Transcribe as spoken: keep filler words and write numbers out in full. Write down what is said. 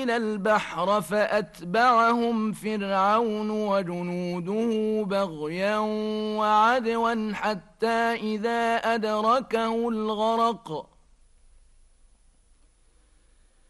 فحمل البحر فأتبعهم فرعون وجنوده بغيا وعدوا حتى إذا أدركه الغرق